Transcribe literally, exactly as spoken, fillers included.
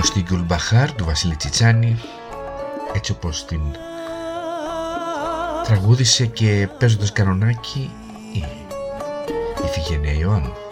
στην Γκουλμπαχάρ του Βασίλη Τσιτσάνη, έτσι όπως την τραγούδισε και παίζοντας κανονάκι η Ιφηγένεια Ιωάννου.